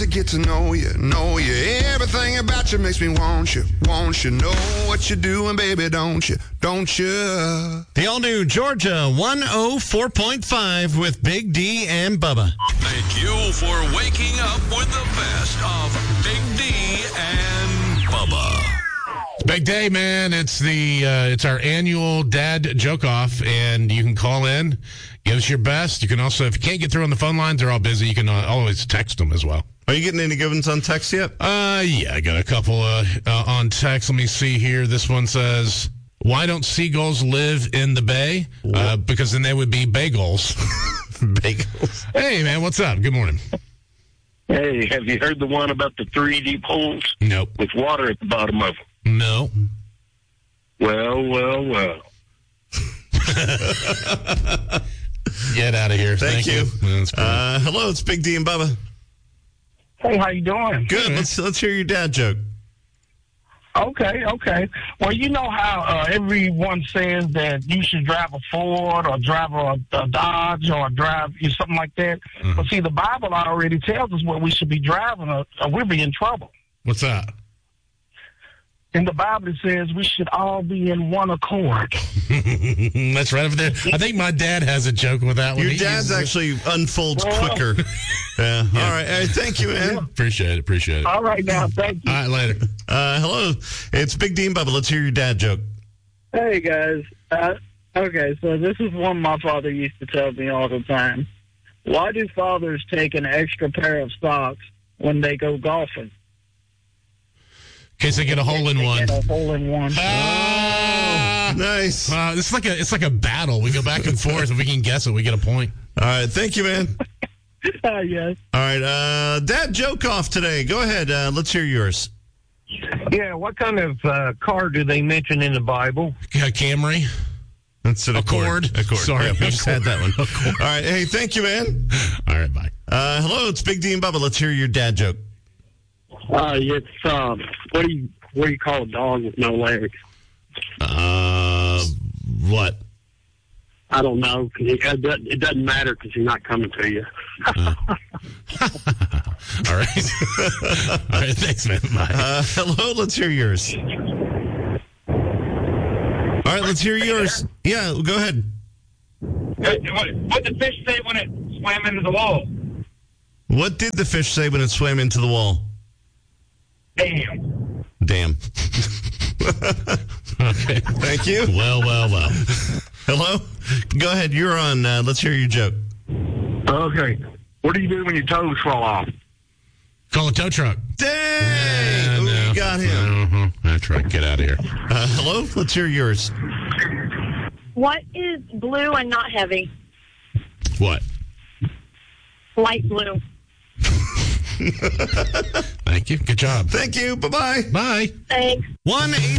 to get to know you, know you. Everything about you makes me want you, know what you're doing, baby, don't you? The all-new Georgia 104.5 with Big D and Bubba. Thank you for waking up with the best of Big D and Bubba. It's a big day, man. It's our annual dad joke off, and you can call in, give us your best. You can also, if you can't get through on the phone lines, they're all busy. You can always text them as well. Are you getting any good ones on text yet? Yeah, I got a couple on text. Let me see here. This one says, "Why don't seagulls live in the bay? Because then they would be bagels." Bagels. Hey, man, what's up? Good morning. Hey, have you heard the one about the 3 deep holes? Nope. With water at the bottom of them? No. Well. Get out of here. Thank you. That's great. Hello, it's Big D and Bubba. Hey, how you doing? Good. Let's hear your dad joke. Okay. Well, you know how everyone says that you should drive a Ford or drive a Dodge or drive something like that. Mm-hmm. But see, the Bible already tells us what we should be driving, or we'll be in trouble. What's that? In the Bible, it says we should all be in one accord. That's right over there. I think my dad has a joke with that one. Your dad's actually unfolds quicker. Yeah. All right. Hey, thank you, man. Appreciate it. All right, now, thank you. All right, later. Hello, it's Big D and Bubba. Let's hear your dad joke. Hey, guys. Okay, so this is one my father used to tell me all the time. Why do fathers take an extra pair of socks when they go golfing? In case they get a hole in one. Get a hole in one. Oh, nice. It's like a battle. We go back and forth. If we can guess it, we get a point. All right, thank you, man. Yes. All right, dad joke off today. Go ahead. Let's hear yours. Yeah, what kind of car do they mention in the Bible? Camry. That's an Accord. Sorry, Yeah, we just had that one. All right, hey, thank you, man. All right, bye. Hello, it's Big D and Bubba. Let's hear your dad joke. It's what do you call a dog with no legs? What? I don't know. It doesn't matter because he's not coming to you. All right. All right, thanks, man. Bye. Hello, let's hear yours. All right, let's hear yours. Yeah, go ahead. What did the fish say when it swam into the wall? What did the fish say when it swam into the wall? Damn. Okay. Thank you. Well. Hello? Go ahead. You're on. Let's hear your joke. Okay. What do you do when your toes fall off? Call a tow truck. Dang! Ooh, No. you got him. Uh-huh. That's right. Get out of here. Hello? Let's hear yours. What is blue and not heavy? What? Light blue. Thank you. Good job. Thank you. Bye-bye. Bye. Thanks. 1-800-